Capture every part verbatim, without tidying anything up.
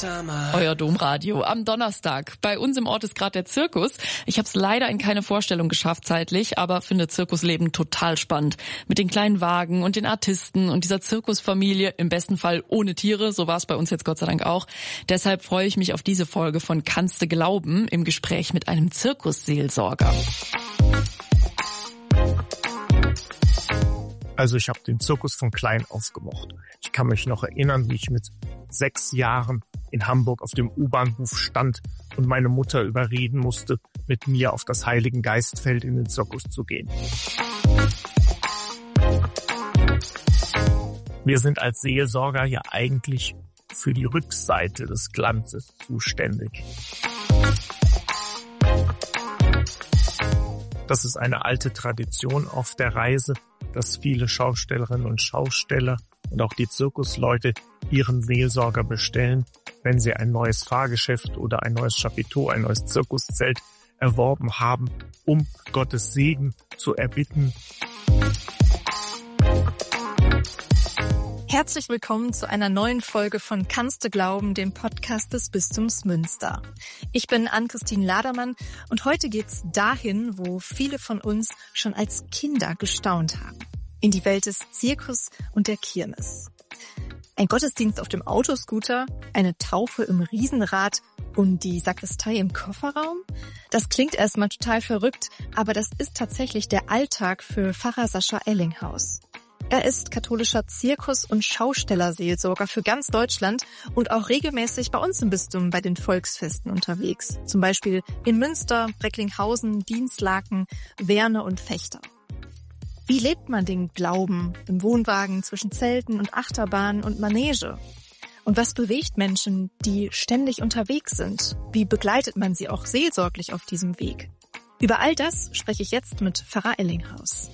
Euer Domradio am Donnerstag. Bei uns im Ort ist gerade der Zirkus. Ich habe es leider in keine Vorstellung geschafft zeitlich, aber finde Zirkusleben total spannend. Mit den kleinen Wagen und den Artisten und dieser Zirkusfamilie, im besten Fall ohne Tiere, so war es bei uns jetzt Gott sei Dank auch. Deshalb freue ich mich auf diese Folge von Kannst du glauben im Gespräch mit einem Zirkusseelsorger. Also ich habe den Zirkus von klein auf gemocht. Ich kann mich noch erinnern, wie ich mit sechs Jahren in Hamburg auf dem U-Bahnhof stand und meine Mutter überreden musste, mit mir auf das Heiligengeistfeld in den Zirkus zu gehen. Wir sind als Seelsorger ja eigentlich für die Rückseite des Glanzes zuständig. Das ist eine alte Tradition auf der Reise, dass viele Schaustellerinnen und Schausteller und auch die Zirkusleute ihren Seelsorger bestellen, wenn sie ein neues Fahrgeschäft oder ein neues Chapiteau, ein neues Zirkuszelt erworben haben, um Gottes Segen zu erbitten. Herzlich willkommen zu einer neuen Folge von Kannst du glauben, dem Podcast des Bistums Münster. Ich bin Ann-Christine Ladermann und heute geht's dahin, wo viele von uns schon als Kinder gestaunt haben. In die Welt des Zirkus und der Kirmes. Ein Gottesdienst auf dem Autoscooter, eine Taufe im Riesenrad und die Sakristei im Kofferraum? Das klingt erstmal total verrückt, aber das ist tatsächlich der Alltag für Pfarrer Sascha Ellinghaus. Er ist katholischer Zirkus- und Schaustellerseelsorger für ganz Deutschland und auch regelmäßig bei uns im Bistum bei den Volksfesten unterwegs. Zum Beispiel in Münster, Recklinghausen, Dinslaken, Werne und Vechta. Wie lebt man den Glauben im Wohnwagen zwischen Zelten und Achterbahn und Manege? Und was bewegt Menschen, die ständig unterwegs sind? Wie begleitet man sie auch seelsorglich auf diesem Weg? Über all das spreche ich jetzt mit Pfarrer Ellinghaus.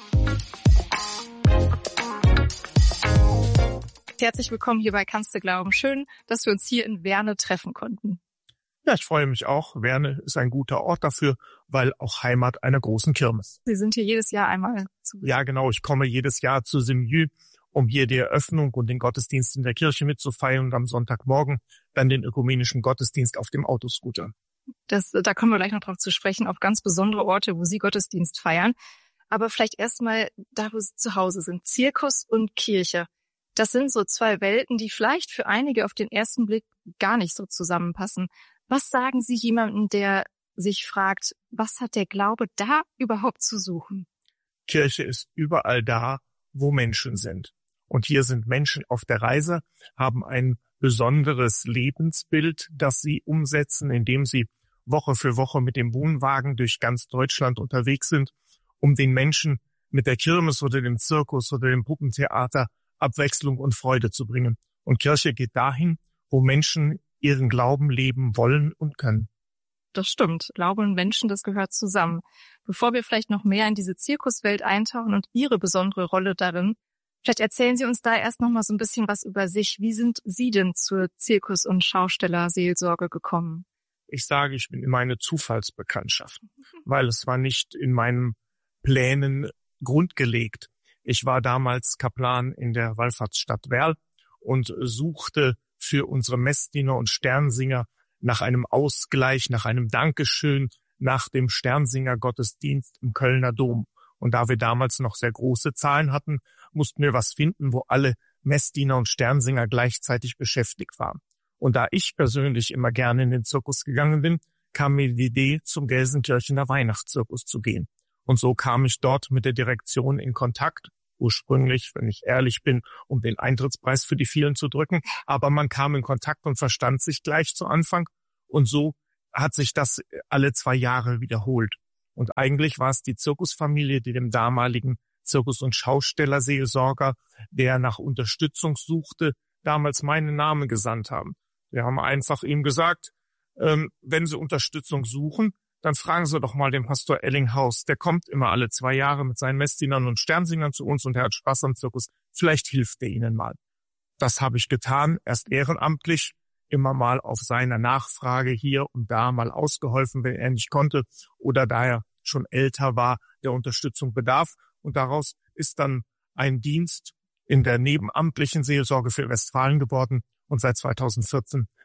Herzlich willkommen hier bei Kannst du glauben. Schön, dass wir uns hier in Werne treffen konnten. Ja, ich freue mich auch. Werne ist ein guter Ort dafür, weil auch Heimat einer großen Kirmes. Sie sind hier jedes Jahr einmal zu. Ja, genau. Ich komme jedes Jahr zu Semieux, um hier die Eröffnung und den Gottesdienst in der Kirche mitzufeiern und am Sonntagmorgen dann den ökumenischen Gottesdienst auf dem Autoscooter. Das, da kommen wir gleich noch drauf zu sprechen, auf ganz besondere Orte, wo Sie Gottesdienst feiern. Aber vielleicht erstmal da, wo Sie zu Hause sind. Zirkus und Kirche. Das sind so zwei Welten, die vielleicht für einige auf den ersten Blick gar nicht so zusammenpassen. Was sagen Sie jemandem, der sich fragt, was hat der Glaube da überhaupt zu suchen? Kirche ist überall da, wo Menschen sind. Und hier sind Menschen auf der Reise, haben ein besonderes Lebensbild, das sie umsetzen, indem sie Woche für Woche mit dem Wohnwagen durch ganz Deutschland unterwegs sind, um den Menschen mit der Kirmes oder dem Zirkus oder dem Puppentheater Abwechslung und Freude zu bringen. Und Kirche geht dahin, wo Menschen ihren Glauben leben wollen und können. Das stimmt. Glaube und Menschen, das gehört zusammen. Bevor wir vielleicht noch mehr in diese Zirkuswelt eintauchen und Ihre besondere Rolle darin, vielleicht erzählen Sie uns da erst noch mal so ein bisschen was über sich. Wie sind Sie denn zur Zirkus- und Schaustellerseelsorge gekommen? Ich sage, ich bin immer eine Zufallsbekanntschaft, weil es war nicht in meinen Plänen grundgelegt. Ich war damals Kaplan in der Wallfahrtsstadt Werl und suchte für unsere Messdiener und Sternsinger nach einem Ausgleich, nach einem Dankeschön, nach dem Sternsinger-Gottesdienst im Kölner Dom. Und da wir damals noch sehr große Zahlen hatten, mussten wir was finden, wo alle Messdiener und Sternsinger gleichzeitig beschäftigt waren. Und da ich persönlich immer gerne in den Zirkus gegangen bin, kam mir die Idee, zum Gelsenkirchener Weihnachtszirkus zu gehen. Und so kam ich dort mit der Direktion in Kontakt. Ursprünglich, wenn ich ehrlich bin, um den Eintrittspreis für die vielen zu drücken. Aber man kam in Kontakt und verstand sich gleich zu Anfang. Und so hat sich das alle zwei Jahre wiederholt. Und eigentlich war es die Zirkusfamilie, die dem damaligen Zirkus- und Schaustellerseelsorger, der nach Unterstützung suchte, damals meinen Namen gesandt haben. Wir haben einfach ihm gesagt, ähm, wenn Sie Unterstützung suchen, dann fragen Sie doch mal den Pastor Ellinghaus. Der kommt immer alle zwei Jahre mit seinen Messdienern und Sternsingern zu uns und er hat Spaß am Zirkus. Vielleicht hilft er Ihnen mal. Das habe ich getan, erst ehrenamtlich, immer mal auf seiner Nachfrage hier und da mal ausgeholfen, wenn er nicht konnte oder da er schon älter war, der Unterstützung bedarf. Und daraus ist dann ein Dienst in der nebenamtlichen Seelsorge für Westfalen geworden. Und seit zweitausendvierzehn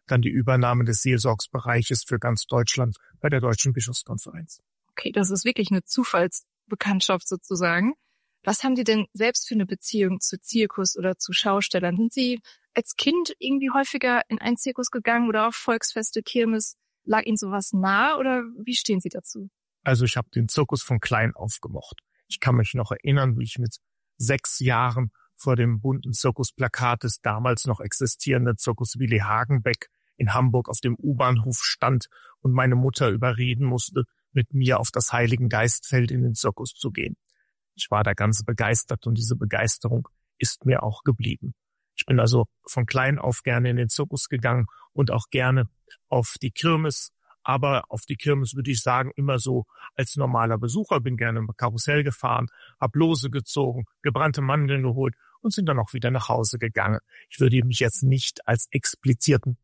dann die Übernahme des Seelsorgsbereiches für ganz Deutschland bei der Deutschen Bischofskonferenz. Okay, das ist wirklich eine Zufallsbekanntschaft sozusagen. Was haben Sie denn selbst für eine Beziehung zu Zirkus oder zu Schaustellern? Sind Sie als Kind irgendwie häufiger in einen Zirkus gegangen oder auf Volksfeste, Kirmes? Lag Ihnen sowas nahe oder wie stehen Sie dazu? Also ich habe den Zirkus von klein auf gemocht. Ich kann mich noch erinnern, wie ich mit sechs Jahren vor dem bunten Zirkusplakat des damals noch existierenden Zirkus Willi Hagenbeck in Hamburg auf dem U-Bahnhof stand und meine Mutter überreden musste, mit mir auf das Heiligengeistfeld in den Zirkus zu gehen. Ich war da ganz begeistert und diese Begeisterung ist mir auch geblieben. Ich bin also von klein auf gerne in den Zirkus gegangen und auch gerne auf die Kirmes. Aber auf die Kirmes würde ich sagen, immer so als normaler Besucher, bin gerne im Karussell gefahren, hab Lose gezogen, gebrannte Mandeln geholt und sind dann auch wieder nach Hause gegangen. Ich würde mich jetzt nicht als explizierten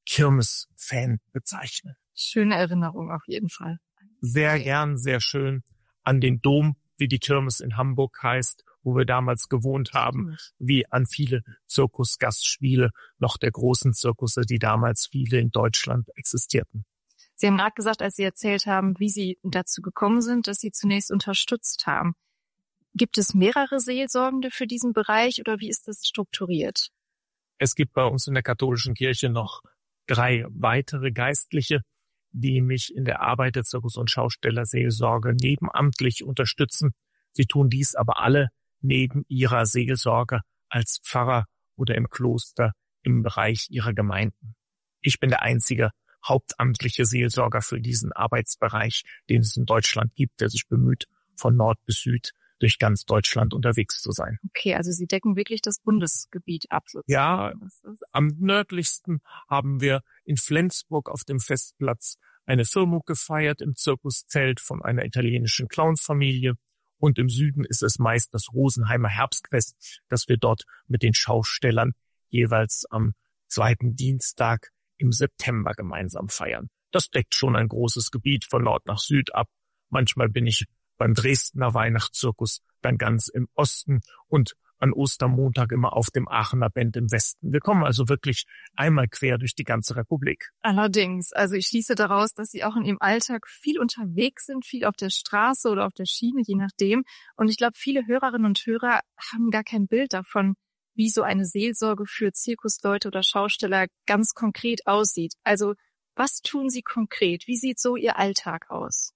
Kirmes-Fan bezeichnen. Schöne Erinnerung auf jeden Fall. Sehr Okay. gern, sehr schön an den Dom, wie die Kirmes in Hamburg heißt, wo wir damals gewohnt haben, wie an viele Zirkusgastspiele noch der großen Zirkusse, die damals viele in Deutschland existierten. Sie haben gerade gesagt, als Sie erzählt haben, wie Sie dazu gekommen sind, dass Sie zunächst unterstützt haben. Gibt es mehrere Seelsorgende für diesen Bereich oder wie ist das strukturiert? Es gibt bei uns in der katholischen Kirche noch drei weitere Geistliche, die mich in der Arbeit der Zirkus- und Schaustellerseelsorge nebenamtlich unterstützen. Sie tun dies aber alle neben ihrer Seelsorge als Pfarrer oder im Kloster im Bereich ihrer Gemeinden. Ich bin der einzige hauptamtliche Seelsorger für diesen Arbeitsbereich, den es in Deutschland gibt, der sich bemüht, von Nord bis Süd durch ganz Deutschland unterwegs zu sein. Okay, also Sie decken wirklich das Bundesgebiet ab. Sozusagen. Ja, Das ist am nördlichsten haben wir in Flensburg auf dem Festplatz eine Firmung gefeiert im Zirkuszelt von einer italienischen Clownfamilie. Und im Süden ist es meist das Rosenheimer Herbstfest, das wir dort mit den Schaustellern jeweils am zweiten Dienstag im September gemeinsam feiern. Das deckt schon ein großes Gebiet von Nord nach Süd ab. Manchmal bin ich beim Dresdner Weihnachtszirkus dann ganz im Osten und an Ostermontag immer auf dem Aachener Bend im Westen. Wir kommen also wirklich einmal quer durch die ganze Republik. allerdings, also ich schließe daraus, dass Sie auch in Ihrem Alltag viel unterwegs sind, viel auf der Straße oder auf der Schiene, je nachdem. Und ich glaube, viele Hörerinnen und Hörer haben gar kein Bild davon, wie so eine Seelsorge für Zirkusleute oder Schausteller ganz konkret aussieht. Also was tun Sie konkret? Wie sieht so Ihr Alltag aus?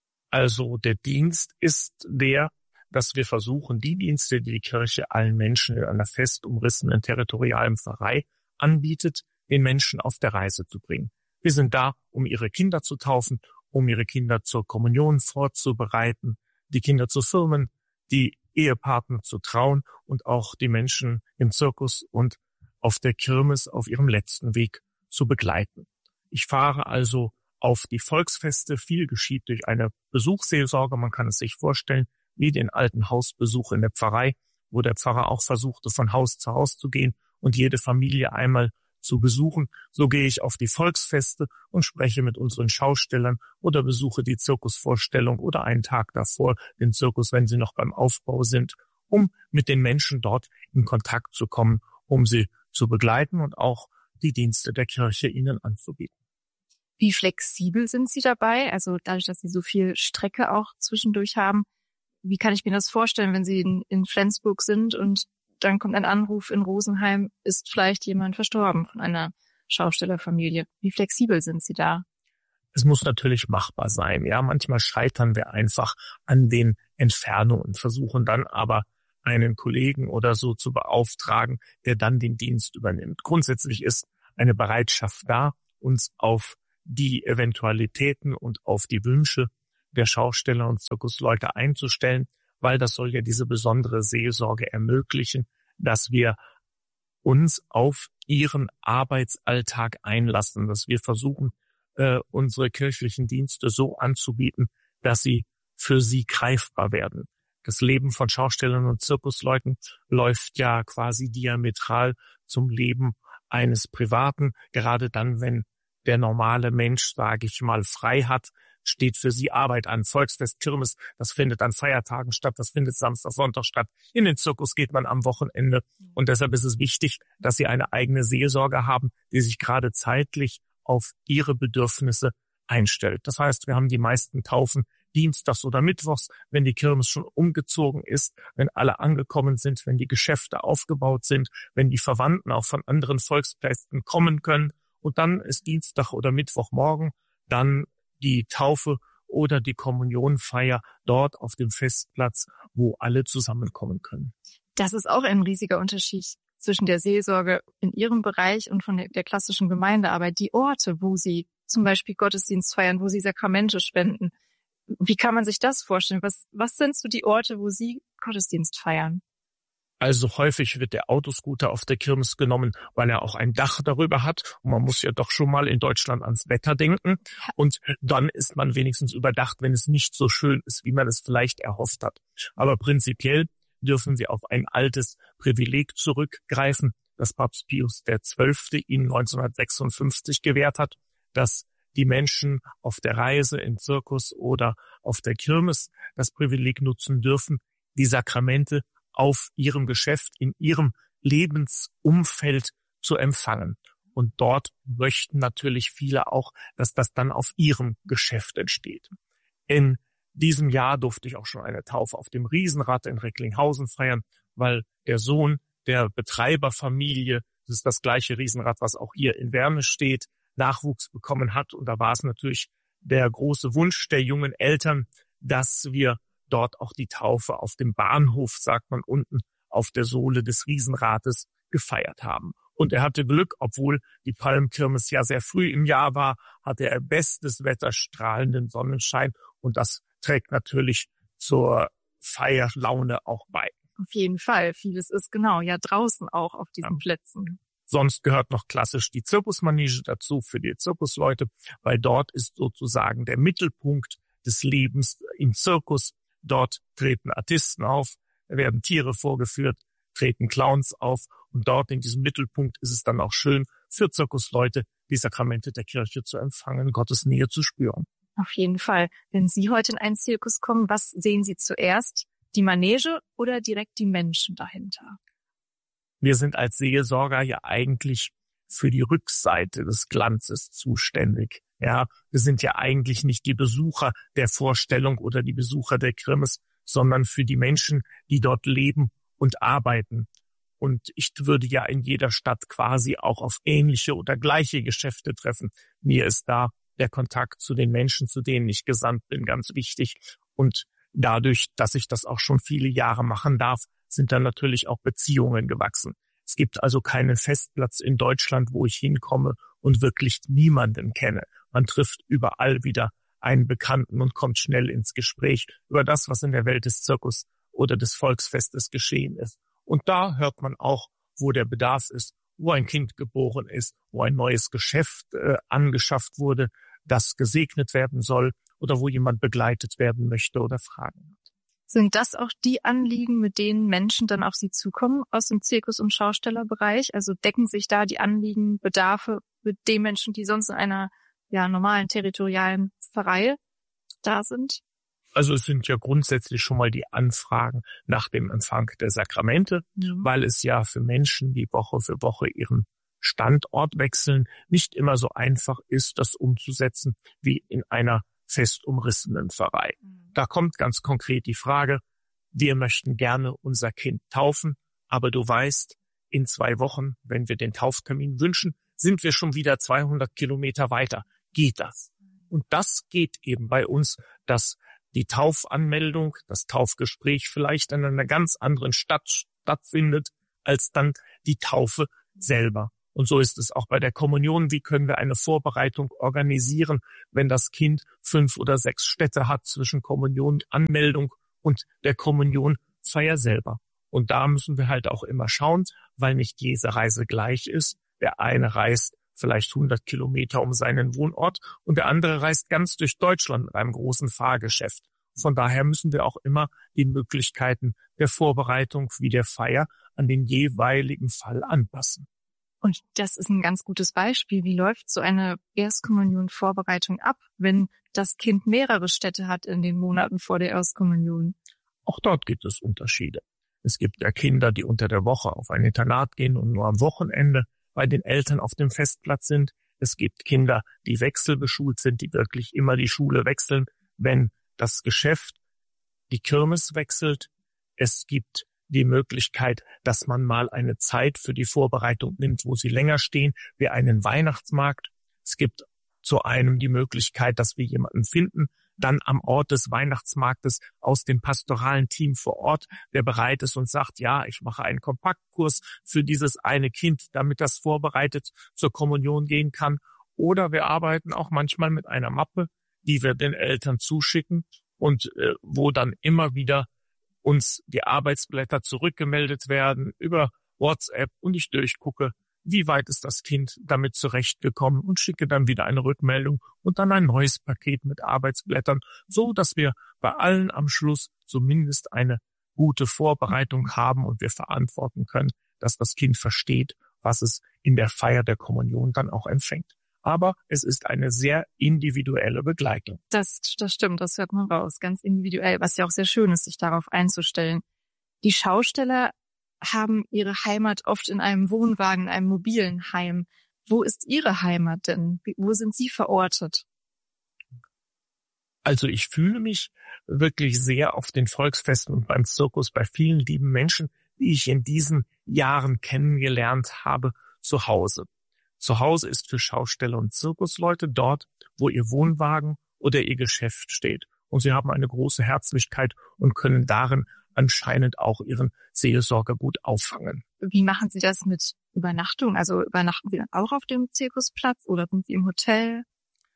Also der Dienst ist der, dass wir versuchen, die Dienste, die die Kirche allen Menschen in einer fest umrissenen territorialen Pfarrei anbietet, den Menschen auf der Reise zu bringen. Wir sind da, um ihre Kinder zu taufen, um ihre Kinder zur Kommunion vorzubereiten, die Kinder zu firmen, die Ehepartner zu trauen und auch die Menschen im Zirkus und auf der Kirmes auf ihrem letzten Weg zu begleiten. Ich fahre also auf die Volksfeste. Viel geschieht durch eine Besuchsseelsorge. Man kann es sich vorstellen, wie den alten Hausbesuch in der Pfarrei, wo der Pfarrer auch versuchte, von Haus zu Haus zu gehen und jede Familie einmal zu besuchen. So gehe ich auf die Volksfeste und spreche mit unseren Schaustellern oder besuche die Zirkusvorstellung oder einen Tag davor den Zirkus, wenn sie noch beim Aufbau sind, um mit den Menschen dort in Kontakt zu kommen, um sie zu begleiten und auch die Dienste der Kirche ihnen anzubieten. Wie flexibel sind Sie dabei? Also dadurch, dass Sie so viel Strecke auch zwischendurch haben, wie kann ich mir das vorstellen, wenn Sie in, in Flensburg sind und dann kommt ein Anruf in Rosenheim, ist vielleicht jemand verstorben von einer Schaustellerfamilie? Wie flexibel sind Sie da? Es muss natürlich machbar sein. Ja, manchmal scheitern wir einfach an den Entfernungen, versuchen dann aber einen Kollegen oder so zu beauftragen, der dann den Dienst übernimmt. Grundsätzlich ist eine Bereitschaft da, uns auf die Eventualitäten und auf die Wünsche der Schausteller und Zirkusleute einzustellen, weil das soll ja diese besondere Seelsorge ermöglichen, dass wir uns auf ihren Arbeitsalltag einlassen, dass wir versuchen, äh, unsere kirchlichen Dienste so anzubieten, dass sie für sie greifbar werden. Das Leben von Schaustellern und Zirkusleuten läuft ja quasi diametral zum Leben eines Privaten, gerade dann, wenn der normale Mensch, sage ich mal, frei hat, steht für sie Arbeit an. Volksfest, Kirmes, das findet an Feiertagen statt, das findet Samstag, Sonntag statt. In den Zirkus geht man am Wochenende. Und deshalb ist es wichtig, dass sie eine eigene Seelsorge haben, die sich gerade zeitlich auf ihre Bedürfnisse einstellt. Das heißt, wir haben die meisten Taufen dienstags oder mittwochs, wenn die Kirmes schon umgezogen ist, wenn alle angekommen sind, wenn die Geschäfte aufgebaut sind, wenn die Verwandten auch von anderen Volksfesten kommen können. Und dann ist Dienstag oder Mittwochmorgen dann die Taufe oder die Kommunionfeier dort auf dem Festplatz, wo alle zusammenkommen können. Das ist auch ein riesiger Unterschied zwischen der Seelsorge in Ihrem Bereich und von der klassischen Gemeindearbeit. Die Orte, wo Sie zum Beispiel Gottesdienst feiern, wo Sie Sakramente spenden. Wie kann man sich das vorstellen? Was, was sind so die Orte, wo Sie Gottesdienst feiern? Also häufig wird der Autoscooter auf der Kirmes genommen, weil er auch ein Dach darüber hat. Und man muss ja doch schon mal in Deutschland ans Wetter denken. Und dann ist man wenigstens überdacht, wenn es nicht so schön ist, wie man es vielleicht erhofft hat. Aber prinzipiell dürfen wir auf ein altes Privileg zurückgreifen, das Papst Pius der Zwölfte ihnen neunzehnhundertsechsundfünfzig gewährt hat, dass die Menschen auf der Reise im Zirkus oder auf der Kirmes das Privileg nutzen dürfen, die Sakramente auf ihrem Geschäft, in ihrem Lebensumfeld zu empfangen. Und dort möchten natürlich viele auch, dass das dann auf ihrem Geschäft entsteht. In diesem Jahr durfte ich auch schon eine Taufe auf dem Riesenrad in Recklinghausen feiern, weil der Sohn der Betreiberfamilie, das ist das gleiche Riesenrad, was auch hier in Werne steht, Nachwuchs bekommen hat. Und da war es natürlich der große Wunsch der jungen Eltern, dass wir dort auch die Taufe auf dem Bahnhof, sagt man unten, auf der Sohle des Riesenrades gefeiert haben. Und er hatte Glück, obwohl die Palmkirmes ja sehr früh im Jahr war, hatte er bestes Wetter, strahlenden Sonnenschein. Und das trägt natürlich zur Feierlaune auch bei. Auf jeden Fall. Vieles ist genau ja draußen auch auf diesen ja. Plätzen. Sonst gehört noch klassisch die Zirkusmanege dazu für die Zirkusleute, weil dort ist sozusagen der Mittelpunkt des Lebens im Zirkus. Dort treten Artisten auf, werden Tiere vorgeführt, treten Clowns auf und dort in diesem Mittelpunkt ist es dann auch schön für Zirkusleute, die Sakramente der Kirche zu empfangen, Gottes Nähe zu spüren. Auf jeden Fall. Wenn Sie heute in einen Zirkus kommen, was sehen Sie zuerst? Die Manege oder direkt die Menschen dahinter? Wir sind als Seelsorger ja eigentlich für die Rückseite des Glanzes zuständig. Ja, wir sind ja eigentlich nicht die Besucher der Vorstellung oder die Besucher der Kirmes, sondern für die Menschen, die dort leben und arbeiten. Und ich würde ja in jeder Stadt quasi auch auf ähnliche oder gleiche Geschäfte treffen. Mir ist da der Kontakt zu den Menschen, zu denen ich gesandt bin, ganz wichtig. Und dadurch, dass ich das auch schon viele Jahre machen darf, sind dann natürlich auch Beziehungen gewachsen. Es gibt also keinen Festplatz in Deutschland, wo ich hinkomme und wirklich niemanden kenne. Man trifft überall wieder einen Bekannten und kommt schnell ins Gespräch über das, was in der Welt des Zirkus oder des Volksfestes geschehen ist. Und da hört man auch, wo der Bedarf ist, wo ein Kind geboren ist, wo ein neues Geschäft äh, angeschafft wurde, das gesegnet werden soll oder wo jemand begleitet werden möchte oder Fragen hat. Sind das auch die Anliegen, mit denen Menschen dann auf Sie zukommen aus dem Zirkus- und Schaustellerbereich? Also decken sich da die Anliegen, Bedarfe mit den Menschen, die sonst in einer ja normalen territorialen Pfarrei da sind? Also es sind ja grundsätzlich schon mal die Anfragen nach dem Empfang der Sakramente, ja. Weil es ja für Menschen, die Woche für Woche ihren Standort wechseln, nicht immer so einfach ist, das umzusetzen wie in einer fest umrissenen Pfarrei. Da kommt ganz konkret die Frage, wir möchten gerne unser Kind taufen, aber du weißt, in zwei Wochen, wenn wir den Tauftermin wünschen, sind wir schon wieder zweihundert Kilometer weiter. Geht das? Und das geht eben bei uns, dass die Taufanmeldung, das Taufgespräch vielleicht in einer ganz anderen Stadt stattfindet, als dann die Taufe selber. Und so ist es auch bei der Kommunion. Wie können wir eine Vorbereitung organisieren, wenn das Kind fünf oder sechs Städte hat zwischen Kommunionanmeldung und der Kommunionfeier selber? Und da müssen wir halt auch immer schauen, weil nicht jede Reise gleich ist. Der eine reist vielleicht hundert Kilometer um seinen Wohnort und der andere reist ganz durch Deutschland mit einem großen Fahrgeschäft. Von daher müssen wir auch immer die Möglichkeiten der Vorbereitung wie der Feier an den jeweiligen Fall anpassen. Und das ist ein ganz gutes Beispiel. Wie läuft so eine Erstkommunion-Vorbereitung ab, wenn das Kind mehrere Städte hat in den Monaten vor der Erstkommunion? Auch dort gibt es Unterschiede. Es gibt ja Kinder, die unter der Woche auf ein Internat gehen und nur am Wochenende bei den Eltern auf dem Festplatz sind. Es gibt Kinder, die wechselbeschult sind, die wirklich immer die Schule wechseln, wenn das Geschäft, die Kirmes wechselt. Es gibt die Möglichkeit, dass man mal eine Zeit für die Vorbereitung nimmt, wo sie länger stehen, wie einen Weihnachtsmarkt. Es gibt zu einem die Möglichkeit, dass wir jemanden finden, dann am Ort des Weihnachtsmarktes aus dem pastoralen Team vor Ort, der bereit ist und sagt, ja, ich mache einen Kompaktkurs für dieses eine Kind, damit das vorbereitet zur Kommunion gehen kann. Oder wir arbeiten auch manchmal mit einer Mappe, die wir den Eltern zuschicken und äh, wo dann immer wieder uns die Arbeitsblätter zurückgemeldet werden über WhatsApp und ich durchgucke, wie weit ist das Kind damit zurechtgekommen und schicke dann wieder eine Rückmeldung und dann ein neues Paket mit Arbeitsblättern, so dass wir bei allen am Schluss zumindest eine gute Vorbereitung haben und wir verantworten können, dass das Kind versteht, was es in der Feier der Kommunion dann auch empfängt. Aber es ist eine sehr individuelle Begleitung. Das, das stimmt, das hört man raus, ganz individuell, was ja auch sehr schön ist, sich darauf einzustellen. Die Schausteller haben ihre Heimat oft in einem Wohnwagen, in einem mobilen Heim. Wo ist Ihre Heimat denn? Wo sind Sie verortet? Also ich fühle mich wirklich sehr auf den Volksfesten und beim Zirkus bei vielen lieben Menschen, die ich in diesen Jahren kennengelernt habe, zu Hause. Zu Hause ist für Schausteller und Zirkusleute dort, wo ihr Wohnwagen oder ihr Geschäft steht. Und sie haben eine große Herzlichkeit und können darin anscheinend auch ihren Seelsorger gut auffangen. Wie machen Sie das mit Übernachtung? Also übernachten Sie dann auch auf dem Zirkusplatz oder sind Sie im Hotel?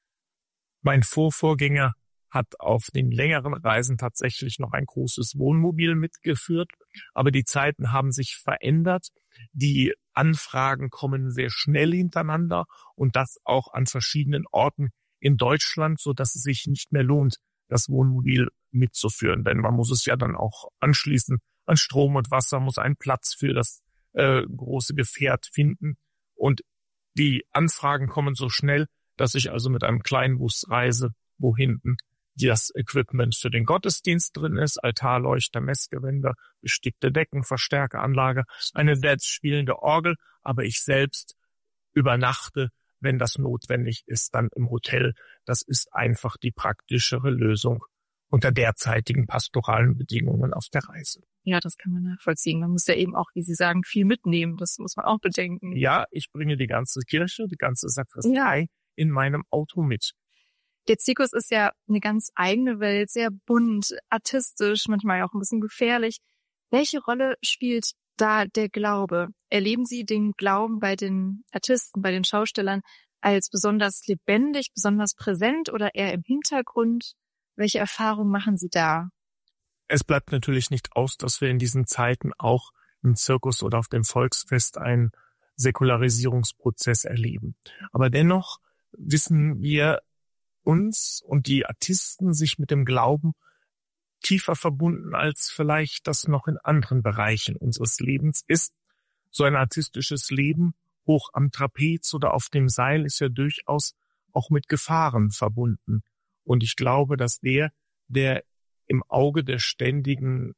Mein Vorvorgänger hat auf den längeren Reisen tatsächlich noch ein großes Wohnmobil mitgeführt. Aber die Zeiten haben sich verändert. Die Anfragen kommen sehr schnell hintereinander und das auch an verschiedenen Orten in Deutschland, so dass es sich nicht mehr lohnt, das Wohnmobil mitzuführen. Denn man muss es ja dann auch anschließen an Strom und Wasser, muss einen Platz für das äh, große Gefährt finden. Und die Anfragen kommen so schnell, dass ich also mit einem kleinen Bus reise, wo hinten das Equipment für den Gottesdienst drin ist, Altarleuchter, Messgewänder, bestickte Decken, Verstärkeranlage, eine selbstspielende Orgel, aber ich selbst übernachte, wenn das notwendig ist, dann im Hotel. Das ist einfach die praktischere Lösung unter derzeitigen pastoralen Bedingungen auf der Reise. Ja, das kann man nachvollziehen. Man muss ja eben auch, wie Sie sagen, viel mitnehmen. Das muss man auch bedenken. Ja, ich bringe die ganze Kirche, die ganze Sakristei ja. in meinem Auto mit. Der Zirkus ist ja eine ganz eigene Welt, sehr bunt, artistisch, manchmal auch ein bisschen gefährlich. Welche Rolle spielt da der Glaube? Erleben Sie den Glauben bei den Artisten, bei den Schaustellern als besonders lebendig, besonders präsent oder eher im Hintergrund? Welche Erfahrungen machen Sie da? Es bleibt natürlich nicht aus, dass wir in diesen Zeiten auch im Zirkus oder auf dem Volksfest einen Säkularisierungsprozess erleben. Aber dennoch wissen wir, uns und die Artisten sich mit dem Glauben tiefer verbunden, als vielleicht das noch in anderen Bereichen unseres Lebens ist. So ein artistisches Leben hoch am Trapez oder auf dem Seil ist ja durchaus auch mit Gefahren verbunden. Und ich glaube, dass der, der im Auge der ständigen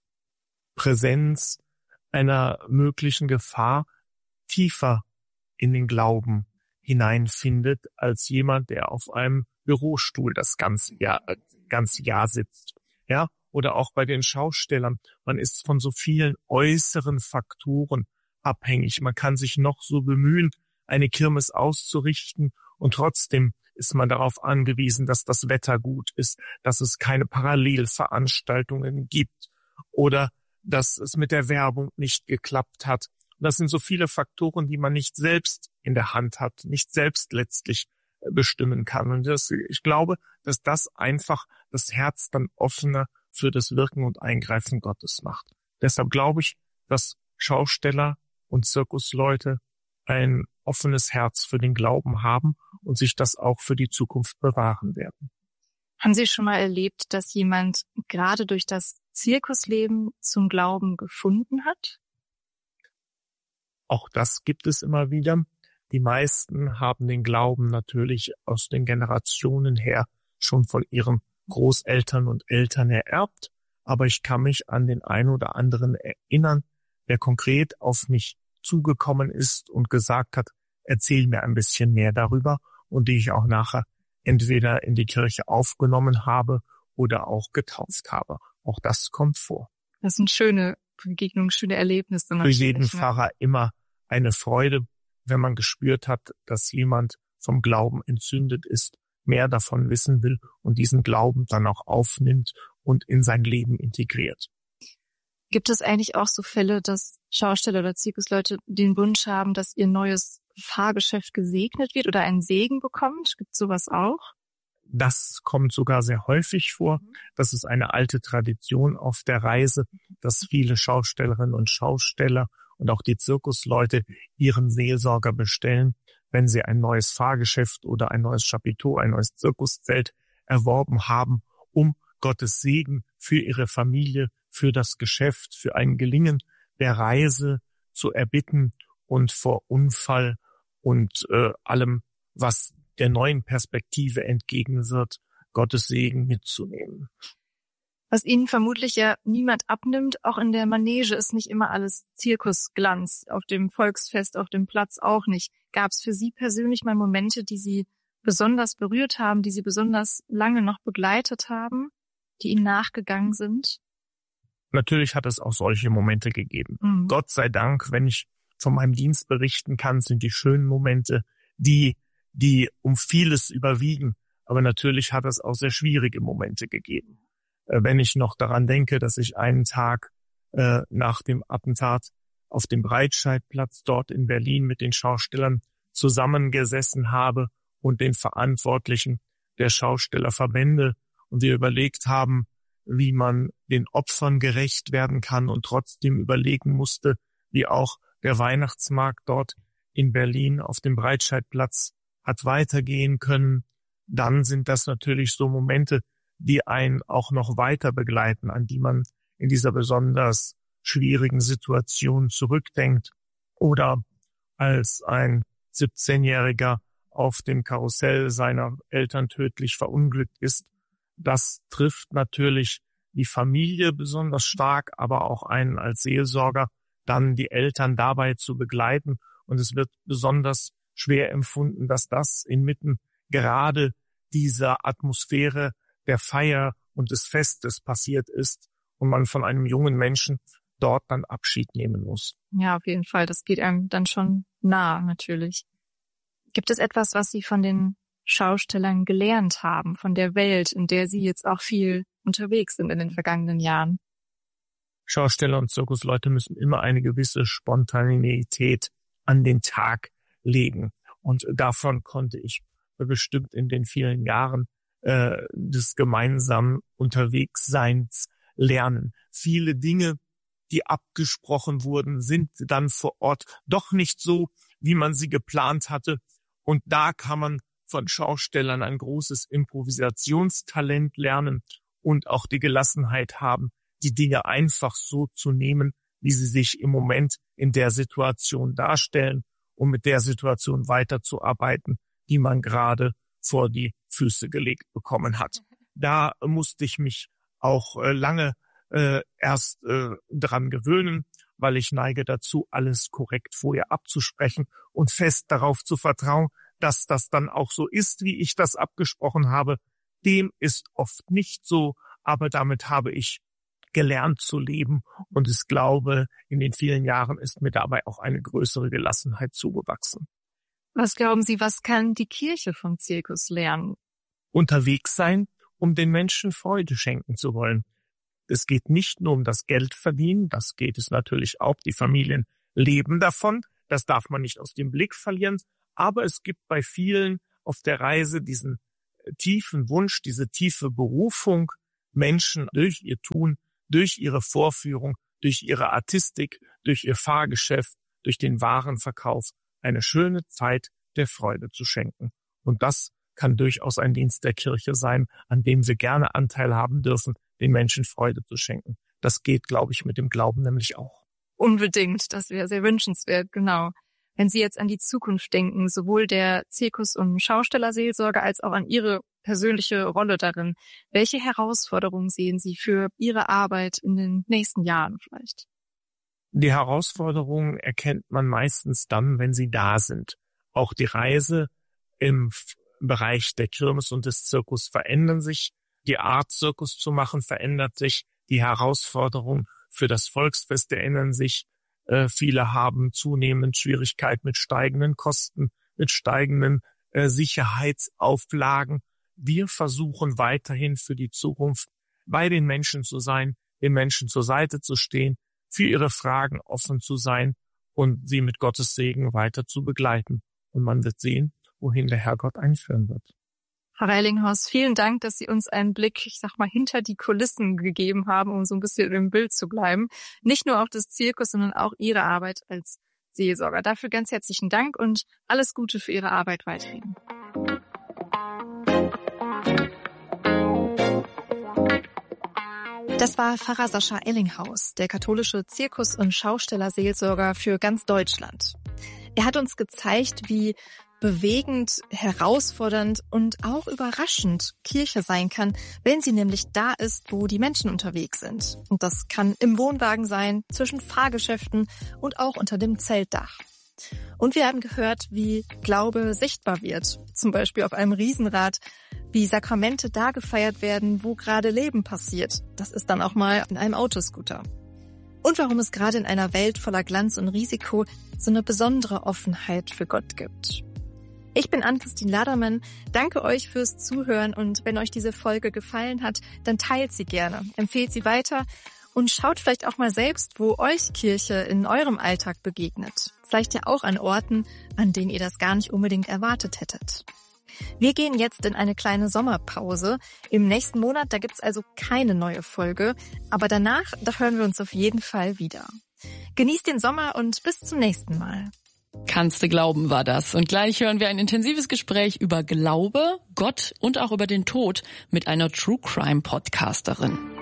Präsenz einer möglichen Gefahr tiefer in den Glauben hineinfindet, als jemand, der auf einem Bürostuhl das ganze Jahr, ganze Jahr sitzt. Ja, oder auch bei den Schaustellern. Man ist von so vielen äußeren Faktoren abhängig. Man kann sich noch so bemühen, eine Kirmes auszurichten und trotzdem ist man darauf angewiesen, dass das Wetter gut ist, dass es keine Parallelveranstaltungen gibt oder dass es mit der Werbung nicht geklappt hat. Das sind so viele Faktoren, die man nicht selbst in der Hand hat, nicht selbst letztlich bestimmen kann. Und das, ich glaube, dass das einfach das Herz dann offener für das Wirken und Eingreifen Gottes macht. Deshalb glaube ich, dass Schausteller und Zirkusleute ein offenes Herz für den Glauben haben und sich das auch für die Zukunft bewahren werden. Haben Sie schon mal erlebt, dass jemand gerade durch das Zirkusleben zum Glauben gefunden hat? Auch das gibt es immer wieder. Die meisten haben den Glauben natürlich aus den Generationen her schon von ihren Großeltern und Eltern ererbt. Aber ich kann mich an den einen oder anderen erinnern, der konkret auf mich zugekommen ist und gesagt hat, erzähl mir ein bisschen mehr darüber, und die ich auch nachher entweder in die Kirche aufgenommen habe oder auch getauft habe. Auch das kommt vor. Das sind schöne Begegnungen, schöne Erlebnisse. Für jeden Pfarrer immer eine Freude, wenn man gespürt hat, dass jemand vom Glauben entzündet ist, mehr davon wissen will und diesen Glauben dann auch aufnimmt und in sein Leben integriert. Gibt es eigentlich auch so Fälle, dass Schausteller oder Zirkusleute den Wunsch haben, dass ihr neues Fahrgeschäft gesegnet wird oder einen Segen bekommt? Gibt es sowas auch? Das kommt sogar sehr häufig vor. Das ist eine alte Tradition auf der Reise, dass viele Schaustellerinnen und Schausteller und auch die Zirkusleute ihren Seelsorger bestellen, wenn sie ein neues Fahrgeschäft oder ein neues Chapiteau, ein neues Zirkuszelt erworben haben, um Gottes Segen für ihre Familie, für das Geschäft, für ein Gelingen der Reise zu erbitten und vor Unfall und äh, allem, was der neuen Perspektive entgegenwirkt, Gottes Segen mitzunehmen. Was Ihnen vermutlich ja niemand abnimmt, auch in der Manege ist nicht immer alles Zirkusglanz, auf dem Volksfest, auf dem Platz auch nicht. Gab es für Sie persönlich mal Momente, die Sie besonders berührt haben, die Sie besonders lange noch begleitet haben, die Ihnen nachgegangen sind? Natürlich hat es auch solche Momente gegeben. Mhm. Gott sei Dank, wenn ich von meinem Dienst berichten kann, sind die schönen Momente, die die um vieles überwiegen. Aber natürlich hat es auch sehr schwierige Momente gegeben. Äh, wenn ich noch daran denke, dass ich einen Tag äh, nach dem Attentat auf dem Breitscheidplatz dort in Berlin mit den Schaustellern zusammengesessen habe und den Verantwortlichen der Schaustellerverbände und wir überlegt haben, wie man den Opfern gerecht werden kann und trotzdem überlegen musste, wie auch der Weihnachtsmarkt dort in Berlin auf dem Breitscheidplatz hat weitergehen können, dann sind das natürlich so Momente, die einen auch noch weiter begleiten, an die man in dieser besonders schwierigen Situation zurückdenkt. Oder als ein siebzehnjähriger auf dem Karussell seiner Eltern tödlich verunglückt ist. Das trifft natürlich die Familie besonders stark, aber auch einen als Seelsorger, dann die Eltern dabei zu begleiten. Und es wird besonders schwer empfunden, dass das inmitten gerade dieser Atmosphäre der Feier und des Festes passiert ist und man von einem jungen Menschen dort dann Abschied nehmen muss. Ja, auf jeden Fall. Das geht einem dann schon nah, natürlich. Gibt es etwas, was Sie von den Schaustellern gelernt haben, von der Welt, in der Sie jetzt auch viel unterwegs sind in den vergangenen Jahren? Schausteller und Zirkusleute müssen immer eine gewisse Spontaneität an den Tag legen. Und davon konnte ich bestimmt in den vielen Jahren äh, des gemeinsamen Unterwegsseins lernen. Viele Dinge, die abgesprochen wurden, sind dann vor Ort doch nicht so, wie man sie geplant hatte. Und da kann man von Schaustellern ein großes Improvisationstalent lernen und auch die Gelassenheit haben, die Dinge einfach so zu nehmen, wie sie sich im Moment in der Situation darstellen, um mit der Situation weiterzuarbeiten, die man gerade vor die Füße gelegt bekommen hat. Da musste ich mich auch äh, lange äh, erst äh, dran gewöhnen, weil ich neige dazu, alles korrekt vorher abzusprechen und fest darauf zu vertrauen, dass das dann auch so ist, wie ich das abgesprochen habe. Dem ist oft nicht so, aber damit habe ich gelernt zu leben und ich glaube, in den vielen Jahren ist mir dabei auch eine größere Gelassenheit zugewachsen. Was glauben Sie, was kann die Kirche vom Zirkus lernen? Unterwegs sein, um den Menschen Freude schenken zu wollen. Es geht nicht nur um das Geld verdienen, das geht es natürlich auch. Die Familien leben davon, das darf man nicht aus dem Blick verlieren. Aber es gibt bei vielen auf der Reise diesen tiefen Wunsch, diese tiefe Berufung, Menschen durch ihr Tun, durch ihre Vorführung, durch ihre Artistik, durch ihr Fahrgeschäft, durch den Warenverkauf eine schöne Zeit der Freude zu schenken. Und das kann durchaus ein Dienst der Kirche sein, an dem wir gerne Anteil haben dürfen, den Menschen Freude zu schenken. Das geht, glaube ich, mit dem Glauben nämlich auch. Unbedingt, das wäre sehr wünschenswert, genau. Wenn Sie jetzt an die Zukunft denken, sowohl der Zirkus- und Schaustellerseelsorge als auch an Ihre persönliche Rolle darin. Welche Herausforderungen sehen Sie für Ihre Arbeit in den nächsten Jahren vielleicht? Die Herausforderungen erkennt man meistens dann, wenn sie da sind. Auch die Reise im Bereich der Kirmes und des Zirkus verändern sich. Die Art, Zirkus zu machen, verändert sich. Die Herausforderungen für das Volksfest erinnern sich. Äh, viele haben zunehmend Schwierigkeit mit steigenden Kosten, mit steigenden äh, Sicherheitsauflagen. Wir versuchen weiterhin für die Zukunft bei den Menschen zu sein, den Menschen zur Seite zu stehen, für ihre Fragen offen zu sein und sie mit Gottes Segen weiter zu begleiten. Und man wird sehen, wohin der Herrgott einführen wird. Frau Reilinghaus, vielen Dank, dass Sie uns einen Blick, ich sag mal, hinter die Kulissen gegeben haben, um so ein bisschen im Bild zu bleiben. Nicht nur auch des Zirkus, sondern auch Ihre Arbeit als Seelsorger. Dafür ganz herzlichen Dank und alles Gute für Ihre Arbeit weiterhin. Das war Pfarrer Sascha Ellinghaus, der katholische Zirkus- und Schaustellerseelsorger für ganz Deutschland. Er hat uns gezeigt, wie bewegend, herausfordernd und auch überraschend Kirche sein kann, wenn sie nämlich da ist, wo die Menschen unterwegs sind. Und das kann im Wohnwagen sein, zwischen Fahrgeschäften und auch unter dem Zeltdach. Und wir haben gehört, wie Glaube sichtbar wird, zum Beispiel auf einem Riesenrad, wie Sakramente da gefeiert werden, wo gerade Leben passiert. Das ist dann auch mal in einem Autoscooter. Und warum es gerade in einer Welt voller Glanz und Risiko so eine besondere Offenheit für Gott gibt. Ich bin Ann-Christine Ladermann, danke euch fürs Zuhören und wenn euch diese Folge gefallen hat, dann teilt sie gerne, empfehlt sie weiter und schaut vielleicht auch mal selbst, wo euch Kirche in eurem Alltag begegnet. Vielleicht ja auch an Orten, an denen ihr das gar nicht unbedingt erwartet hättet. Wir gehen jetzt in eine kleine Sommerpause. Im nächsten Monat, da gibt's also keine neue Folge, aber danach, da hören wir uns auf jeden Fall wieder. Genießt den Sommer und bis zum nächsten Mal. Kannst du glauben, war das. Und gleich hören wir ein intensives Gespräch über Glaube, Gott und auch über den Tod mit einer True Crime Podcasterin.